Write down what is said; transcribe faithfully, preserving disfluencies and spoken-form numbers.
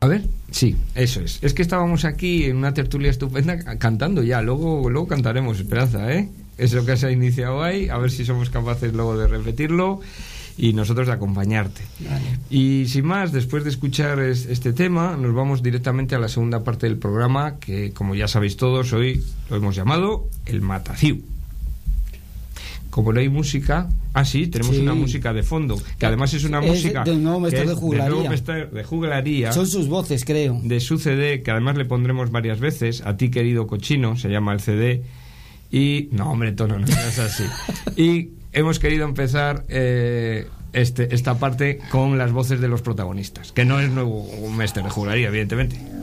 A ver, sí, eso es. Es que estábamos aquí en una tertulia estupenda cantando ya. Luego, luego cantaremos, Esperanza, ¿eh? Eso que se ha iniciado ahí, a ver si somos capaces luego de repetirlo y nosotros de acompañarte. Vale. Y sin más, después de escuchar es, este tema, nos vamos directamente a la segunda parte del programa, que como ya sabéis todos, hoy lo hemos llamado El Mataciu. Como no hay música, ah sí, tenemos Sí. una música de fondo, que además es una Es música del nuevo Mestre que de es Juglaría. del nuevo Mestre de Juglaría, Son sus voces, creo. de su C D, que además le pondremos varias veces, A ti querido cochino, se llama el C D, y no hombre, Tono, no es así. Y hemos querido empezar eh, este, esta parte con las voces de los protagonistas, que no es nuevo Mestre de Juglaría, evidentemente.